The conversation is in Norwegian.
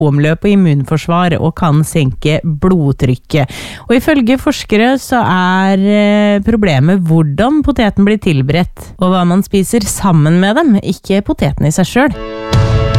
omløp og immunforsvar og kan senke blodtrykket. Og ifølge forskere så problemet hvordan poteten blir tilberedt, og hva man spiser sammen med dem, ikke poteten i seg selv.